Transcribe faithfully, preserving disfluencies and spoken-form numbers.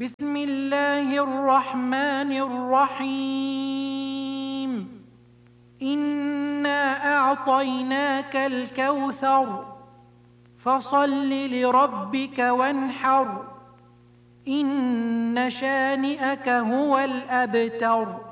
بسم الله الرحمن الرحيم. إنا أعطيناك الكوثر فصل لربك وانحر إن شانئك هو الأبتر.